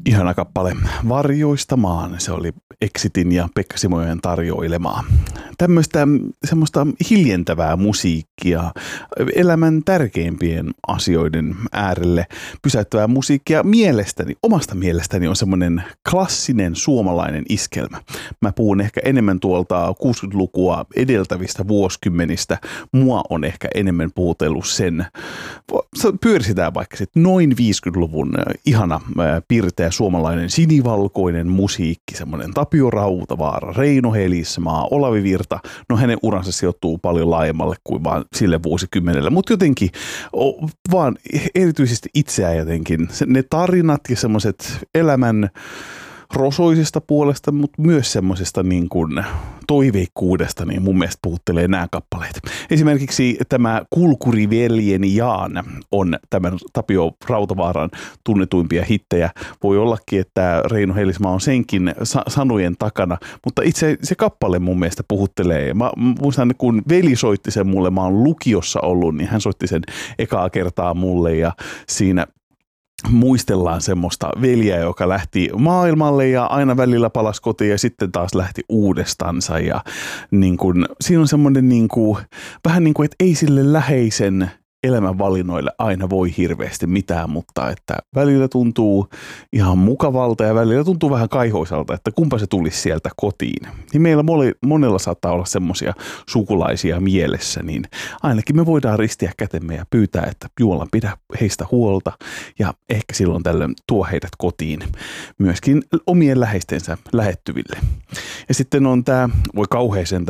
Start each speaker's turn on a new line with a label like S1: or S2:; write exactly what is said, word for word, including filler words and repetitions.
S1: Ihana kappale Varjoista maan. Se oli Exitin ja Pekka Simojoen tarjoilemaa. Tämmöistä semmoista hiljentävää musiikkia, elämän tärkeimpien asioiden äärelle pysäyttävää musiikkia mielestäni, omasta mielestäni on semmoinen klassinen suomalainen iskelmä. Mä puhun ehkä enemmän tuolta kuusikymmentälukua edeltävistä vuosikymmenistä. Mua on ehkä enemmän puhutellut sen. Pyörisitään vaikka sitten noin viisikymmentäluvun ihana pirteä suomalainen sinivalkoinen musiikki, semmoinen Tapio Rautavaara, Reino Helismaa, Olavi Virta. No hänen uransa sijoittuu paljon laajemmalle kuin vaan sille vuosikymmenelle, mutta jotenkin vaan erityisesti itseään jotenkin. Ne tarinat ja semmoiset elämän rosoisesta puolesta, mutta myös semmoisesta niin kuin toiveikkuudesta, niin mun mielestä puhuttelee nämä kappaleet. Esimerkiksi tämä Kulkuriveljeni Jaan on tämän Tapio Rautavaaran tunnetuimpia hittejä. Voi ollakin, että Reino Helismaa on senkin sa- sanojen takana, mutta itse se kappale mun mielestä puhuttelee. Mä muistan, kun veli soitti sen mulle, mä oon lukiossa ollut, niin hän soitti sen ekaa kertaa mulle ja siinä muistellaan semmoista veljeä, joka lähti maailmalle ja aina välillä palasi kotiin ja sitten taas lähti uudestansa. Ja niin kun, siinä on semmoinen niin kuin, vähän niin kuin, että ei sille läheisen elämänvalinnoille aina voi hirveästi mitään, mutta että välillä tuntuu ihan mukavalta ja välillä tuntuu vähän kaihoisalta, että kumpa se tulisi sieltä kotiin. Niin meillä monella saattaa olla semmoisia sukulaisia mielessä, niin ainakin me voidaan ristiä kätemme ja pyytää, että Jumalan pidä heistä huolta ja ehkä silloin tällöin tuo heidät kotiin myöskin omien läheistensä lähettyville. Ja sitten on tämä, voi kauheeseen